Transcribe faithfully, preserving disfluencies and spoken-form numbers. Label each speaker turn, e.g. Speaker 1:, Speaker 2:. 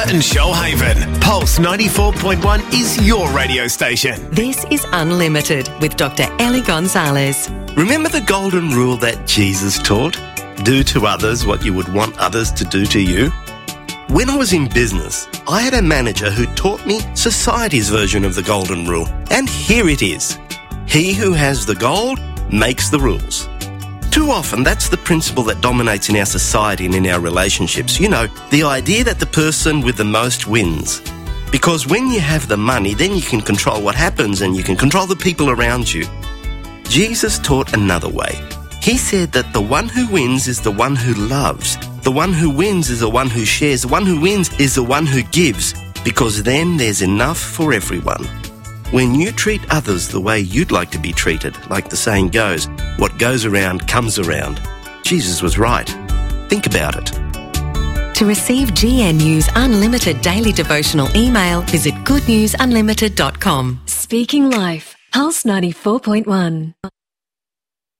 Speaker 1: And Shoalhaven, Pulse ninety-four point one is your radio station.
Speaker 2: This is Unlimited with Doctor Ellie Gonzalez.
Speaker 3: Remember the golden rule that Jesus taught? Do to others what you would want others to do to you? When I was in business, I had a manager who taught me society's version of the golden rule. And here it is. He who has the gold makes the rules. Too often, that's the principle that dominates in our society and in our relationships. You know, the idea that the person with the most wins. Because when you have the money, then you can control what happens and you can control the people around you. Jesus taught another way. He said that the one who wins is the one who loves. The one who wins is the one who shares. The one who wins is the one who gives, because then there's enough for everyone. When you treat others the way you'd like to be treated, like the saying goes, what goes around comes around. Jesus was right. Think about it.
Speaker 2: To receive G N U's unlimited daily devotional email, visit good news unlimited dot com.
Speaker 4: Speaking Life, Pulse ninety-four point one.